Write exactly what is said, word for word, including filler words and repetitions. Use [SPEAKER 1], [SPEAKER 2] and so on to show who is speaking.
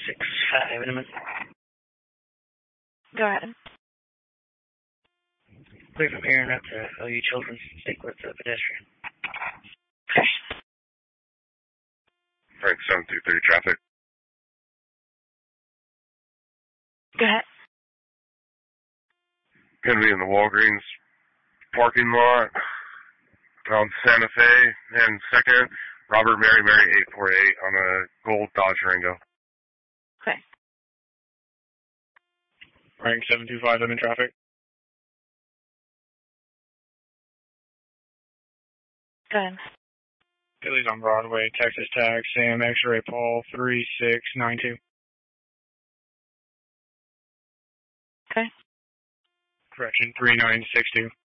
[SPEAKER 1] six five in a minute.
[SPEAKER 2] Go ahead.
[SPEAKER 1] Clear from here and up to O U Children's. Stick with the pedestrian.
[SPEAKER 2] Okay.
[SPEAKER 3] Frank seven two three traffic.
[SPEAKER 2] Go ahead.
[SPEAKER 3] Gonna be in the Walgreens parking lot on Santa Fe and second, Robert Mary Mary eight four eight on a gold Dodge Durango.
[SPEAKER 2] Okay.
[SPEAKER 4] Frank seven two five, I'm in traffic.
[SPEAKER 2] Go ahead.
[SPEAKER 4] Billy's on Broadway, Texas Tag, Sam X-Ray Paul three six nine two.
[SPEAKER 2] Okay.
[SPEAKER 4] Correction, three nine six two.